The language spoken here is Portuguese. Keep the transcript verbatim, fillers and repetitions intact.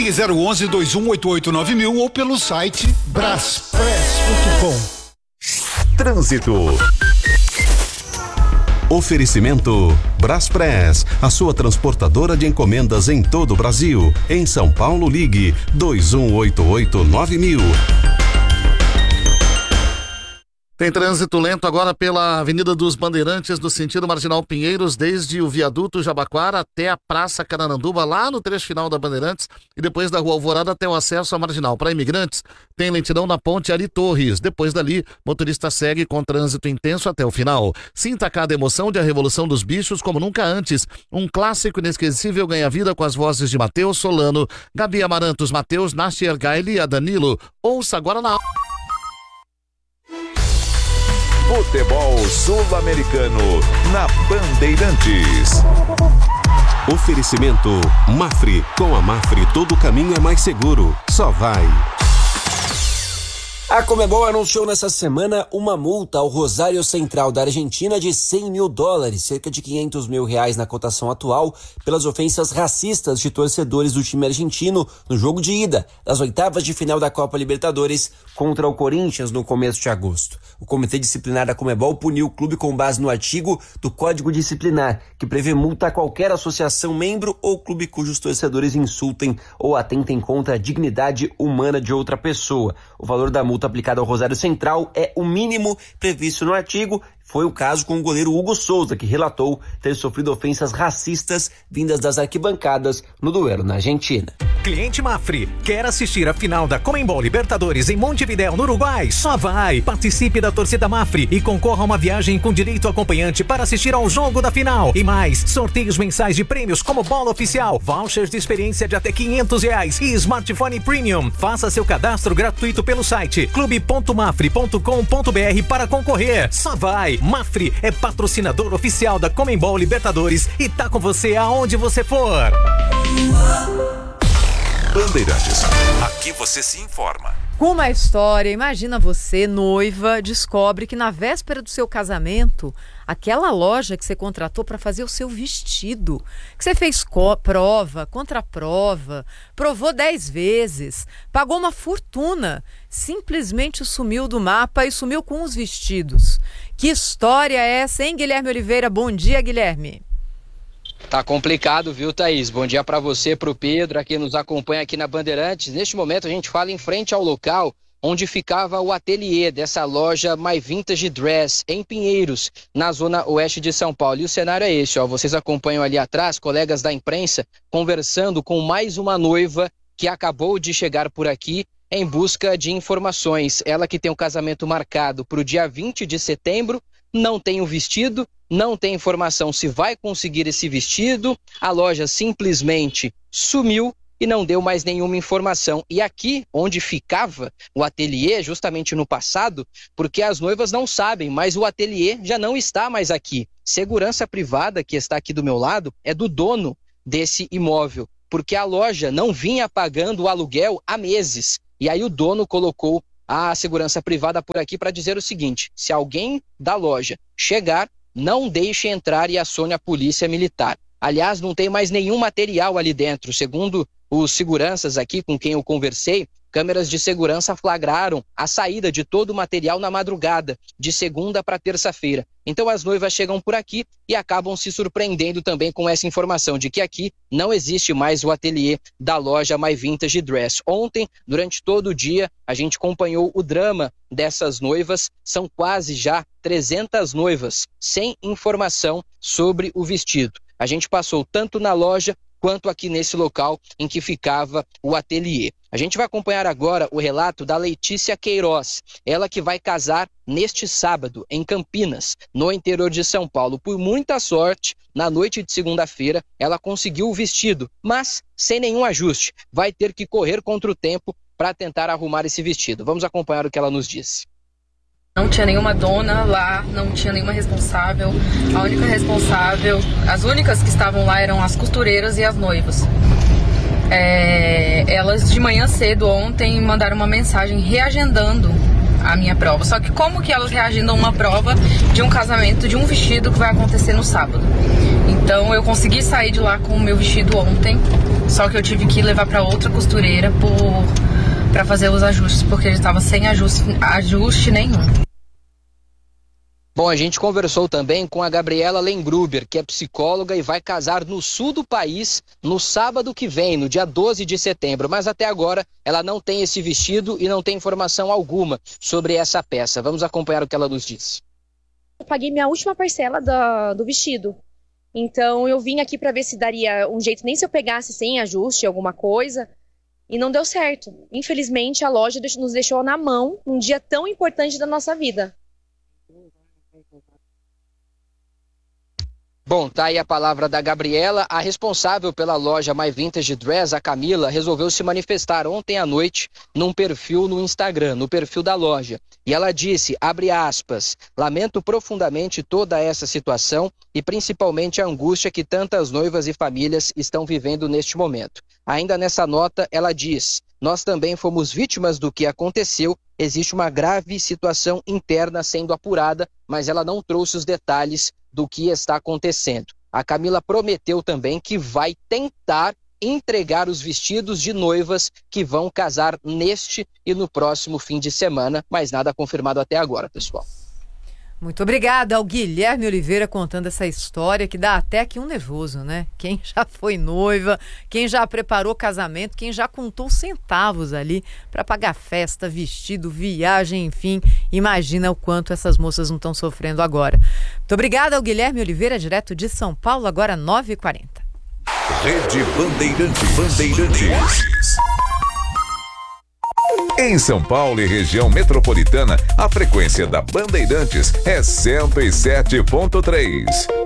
Ligue zero onze, dois um oito oito, nove mil ou pelo site braspress ponto com. Trânsito. Oferecimento Braspress, a sua transportadora de encomendas em todo o Brasil. Em São Paulo, ligue dois um oito oito, nove mil. Tem trânsito lento agora pela Avenida dos Bandeirantes, no sentido Marginal Pinheiros, desde o viaduto Jabaquara até a Praça Canaranduba, lá no trecho final da Bandeirantes, e depois da Rua Alvorada até o acesso à Marginal. Para imigrantes, tem lentidão na ponte Ari Torres. Depois dali, motorista segue com trânsito intenso até o final. Sinta cada emoção de A Revolução dos Bichos como nunca antes. Um clássico inesquecível ganha vida com as vozes de Matheus Solano, Gabi Amarantos, Matheus, Nastia Gaile e a Danilo. Ouça agora na... Futebol Sul-Americano na Bandeirantes. Oferecimento Mafre. Com a Mafre todo caminho é mais seguro. Só vai. A Conmebol anunciou nessa semana uma multa ao Rosário Central da Argentina de cem mil dólares, cerca de quinhentos mil reais na cotação atual, pelas ofensas racistas de torcedores do time argentino no jogo de ida das oitavas de final da Copa Libertadores contra o Corinthians no começo de agosto. O Comitê Disciplinar da Conmebol puniu o clube com base no artigo do Código Disciplinar, que prevê multa a qualquer associação, membro ou clube cujos torcedores insultem ou atentem contra a dignidade humana de outra pessoa. O valor da multa aplicada ao Rosário Central é o mínimo previsto no artigo. Foi o caso com o goleiro Hugo Souza, que relatou ter sofrido ofensas racistas vindas das arquibancadas no duelo na Argentina. Cliente Mafre, quer assistir a final da Conmebol Libertadores em Montevidéu, no Uruguai? Só vai! Participe da torcida Mafre e concorra a uma viagem com direito acompanhante para assistir ao jogo da final. E mais, sorteios mensais de prêmios como bola oficial, vouchers de experiência de até quinhentos reais e smartphone premium. Faça seu cadastro gratuito pelo site clube ponto mafre ponto com ponto br para concorrer. Só vai! Mafre é patrocinador oficial da Conmebol Libertadores e tá com você aonde você for. Bandeirantes, aqui você se informa. Com uma história, imagina você, noiva, descobre que na véspera do seu casamento, aquela loja que você contratou para fazer o seu vestido, que você fez co- prova, contraprova, provou dez vezes, pagou uma fortuna, simplesmente sumiu do mapa e sumiu com os vestidos. Que história é essa, hein, Guilherme Oliveira? Bom dia, Guilherme. Tá complicado, viu, Thaís? Bom dia para você, para o Pedro, a quem nos acompanha aqui na Bandeirantes. Neste momento a gente fala em frente ao local onde ficava o ateliê dessa loja My Vintage Dress, em Pinheiros, na zona oeste de São Paulo. E o cenário é esse, ó. Vocês acompanham ali atrás, colegas da imprensa, conversando com mais uma noiva que acabou de chegar por aqui em busca de informações. Ela que tem o casamento marcado para o dia vinte de setembro, não tem o vestido, não tem informação se vai conseguir esse vestido, a loja simplesmente sumiu e não deu mais nenhuma informação. E aqui, onde ficava o ateliê, justamente no passado, porque as noivas não sabem, mas o ateliê já não está mais aqui. Segurança privada, que está aqui do meu lado, é do dono desse imóvel, porque a loja não vinha pagando o aluguel há meses. E aí o dono colocou a segurança privada por aqui para dizer o seguinte: se alguém da loja chegar, não deixe entrar e acione a polícia militar. Aliás, não tem mais nenhum material ali dentro. Segundo os seguranças aqui com quem eu conversei, câmeras de segurança flagraram a saída de todo o material na madrugada, de segunda para terça-feira. Então as noivas chegam por aqui e acabam se surpreendendo também com essa informação de que aqui não existe mais o ateliê da loja My Vintage Dress. Ontem, durante todo o dia, a gente acompanhou o drama dessas noivas. São quase já trezentas noivas sem informação sobre o vestido. A gente passou tanto na loja quanto aqui nesse local em que ficava o ateliê. A gente vai acompanhar agora o relato da Letícia Queiroz, ela que vai casar neste sábado em Campinas, no interior de São Paulo. Por muita sorte, na noite de segunda-feira, ela conseguiu o vestido, mas sem nenhum ajuste. Vai ter que correr contra o tempo para tentar arrumar esse vestido. Vamos acompanhar o que ela nos disse. Não tinha nenhuma dona lá, não tinha nenhuma responsável. A única responsável, as únicas que estavam lá eram as costureiras e as noivas. É, elas de manhã cedo ontem mandaram uma mensagem reagendando a minha prova. Só que como que elas reagendam uma prova de um casamento, de um vestido que vai acontecer no sábado? Então eu consegui sair de lá com o meu vestido ontem, só que eu tive que levar para outra costureira para fazer os ajustes, porque ele estava sem ajuste, ajuste nenhum. Bom, a gente conversou também com a Gabriela Lengruber, que é psicóloga e vai casar no sul do país no sábado que vem, no dia doze de setembro. Mas até agora ela não tem esse vestido e não tem informação alguma sobre essa peça. Vamos acompanhar o que ela nos disse. Eu paguei minha última parcela da, do vestido. Então eu vim aqui para ver se daria um jeito, nem se eu pegasse sem ajuste, alguma coisa. E não deu certo. Infelizmente a loja nos deixou na mão num dia tão importante da nossa vida. Bom, tá aí a palavra da Gabriela. A responsável pela loja My Vintage Dress, a Camila, resolveu se manifestar ontem à noite num perfil no Instagram, no perfil da loja. E ela disse, abre aspas, lamento profundamente toda essa situação e principalmente a angústia que tantas noivas e famílias estão vivendo neste momento. Ainda nessa nota, ela diz, nós também fomos vítimas do que aconteceu, existe uma grave situação interna sendo apurada, mas ela não trouxe os detalhes do que está acontecendo. A Camila prometeu também que vai tentar entregar os vestidos de noivas que vão casar neste e no próximo fim de semana, mas nada confirmado até agora, pessoal. Muito obrigada ao Guilherme Oliveira contando essa história que dá até aqui um nervoso, né? Quem já foi noiva, quem já preparou casamento, quem já contou centavos ali para pagar festa, vestido, viagem, enfim, imagina o quanto essas moças não estão sofrendo agora. Muito obrigada ao Guilherme Oliveira, direto de São Paulo, agora nove e quarenta. Rede Bandeirantes. Bandeirantes. Em São Paulo e região metropolitana, a frequência da Bandeirantes é cento e sete ponto três.